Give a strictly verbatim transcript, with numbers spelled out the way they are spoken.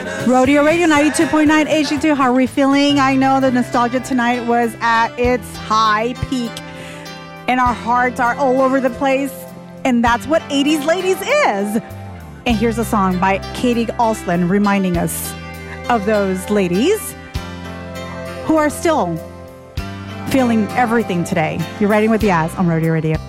Rodeo Radio ninety-two point nine H D two. How are we feeling? I know the nostalgia tonight was at its high peak and our hearts are all over the place. And that's what eighties Ladies is. And here's a song by Katie Alsland reminding us of those ladies who are still feeling everything today. You're riding with Yaz on Rodeo Radio.